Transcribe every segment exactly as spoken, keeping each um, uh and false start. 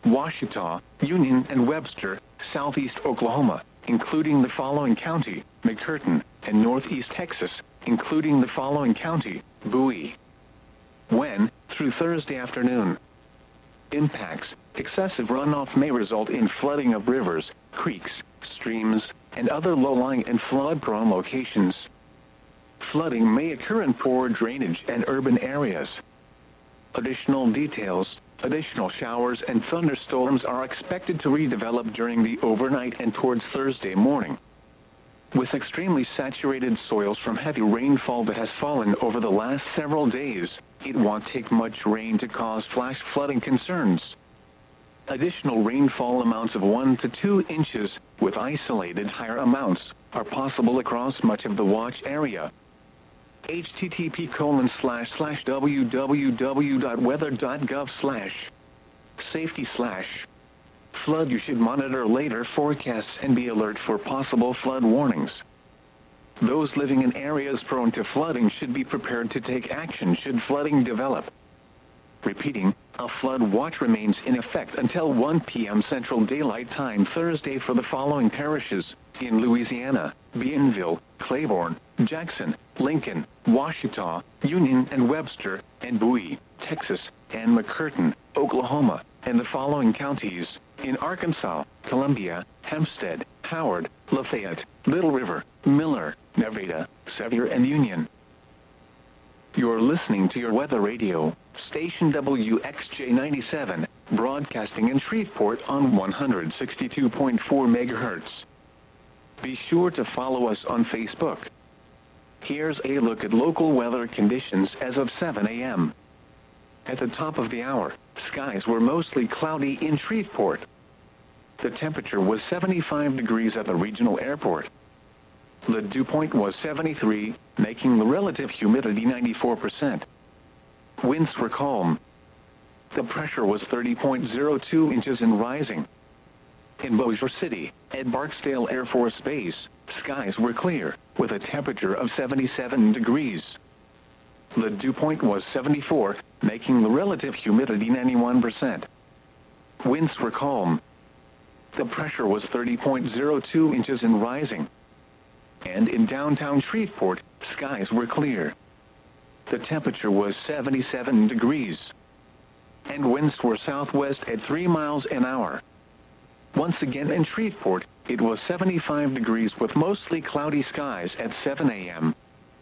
Washita, Union and Webster, southeast Oklahoma, including the following county, McCurtain, and northeast Texas, including the following county, Bowie. When, through Thursday afternoon. Impacts: excessive runoff may result in flooding of rivers, creeks, streams, and other low-lying and flood-prone locations. Flooding may occur in poor drainage and urban areas. Additional details: additional showers and thunderstorms are expected to redevelop during the overnight and towards Thursday morning. With extremely saturated soils from heavy rainfall that has fallen over the last several days, it won't take much rain to cause flash flooding concerns. Additional rainfall amounts of one to two inches, with isolated higher amounts, are possible across much of the watch area. http colon slash slash www dot weather dot gov slash safety slash flood. You should monitor later forecasts and be alert for possible flood warnings. Those living in areas prone to flooding should be prepared to take action should flooding develop. Repeating, a flood watch remains in effect until one p m Central Daylight Time Thursday for the following parishes in Louisiana: Bienville, Claiborne, Jackson, Lincoln, Washita, Union and Webster, and Bowie, Texas, and McCurtain, Oklahoma, and the following counties in Arkansas: Columbia, Hempstead, Howard, Lafayette, Little River, Miller, Nevada, Sevier, and Union. You're listening to your weather radio, station W X J ninety-seven, broadcasting in Shreveport on one hundred sixty-two point four megahertz. Be sure to follow us on Facebook. Here's a look at local weather conditions as of seven a m At the top of the hour, skies were mostly cloudy in Shreveport. The temperature was seventy-five degrees at the regional airport. The dew point was seventy-three, making the relative humidity ninety-four percent. Winds were calm. The pressure was thirty point zero two inches and rising. In Bossier City, at Barksdale Air Force Base, skies were clear, with a temperature of seventy-seven degrees. The dew point was seventy-four, making the relative humidity ninety-one percent. Winds were calm. The pressure was thirty point zero two inches and rising. And in downtown Shreveport, skies were clear. The temperature was seventy-seven degrees. And winds were southwest at three miles an hour. Once again in Shreveport, it was seventy-five degrees with mostly cloudy skies at seven a m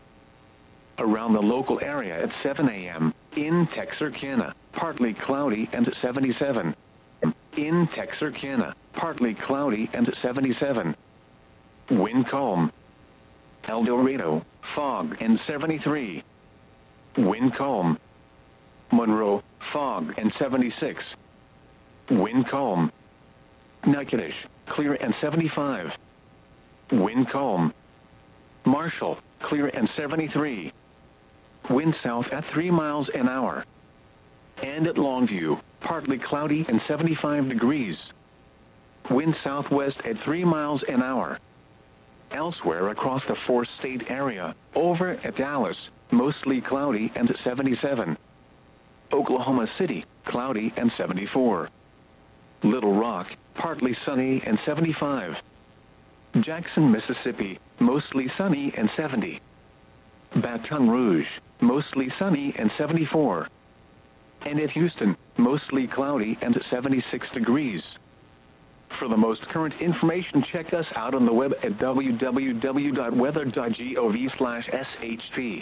Around the local area at seven a m, in Texarkana, partly cloudy and seventy-seven. In Texarkana, partly cloudy and seventy-seven. Wind calm. El Dorado, fog and seventy-three. Wind calm. Monroe, fog and seventy-six. Wind calm. Natchitoches, clear and seventy-five. Wind calm. Marshall, clear and seventy-three. Wind south at three miles an hour. And at Longview, partly cloudy and seventy-five degrees. Wind southwest at three miles an hour. Elsewhere across the four-state area, over at Dallas, mostly cloudy and seventy-seven. Oklahoma City, cloudy and seventy-four. Little Rock, partly sunny and seventy-five. Jackson, Mississippi, mostly sunny and seventy. Baton Rouge, mostly sunny and seventy-four. And at Houston, mostly cloudy and seventy-six degrees. For the most current information, check us out on the web at w w w dot weather dot gov slash s h p.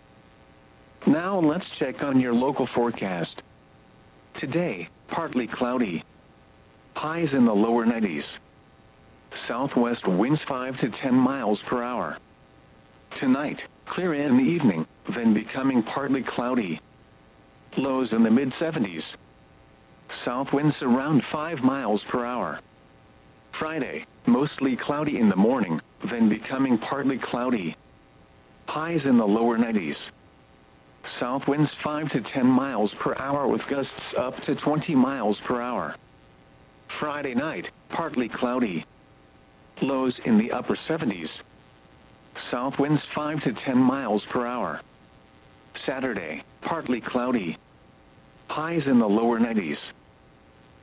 Now let's check on your local forecast. Today, partly cloudy. Highs in the lower nineties. Southwest winds five to ten miles per hour. Tonight, clear in the evening, then becoming partly cloudy. Lows in the mid seventies. South winds around five miles per hour. Friday, mostly cloudy in the morning, then becoming partly cloudy. Highs in the lower nineties. South winds five to ten miles per hour with gusts up to twenty miles per hour. Friday night, partly cloudy. Lows in the upper seventies. South winds five to ten miles per hour. Saturday, partly cloudy. Highs in the lower nineties.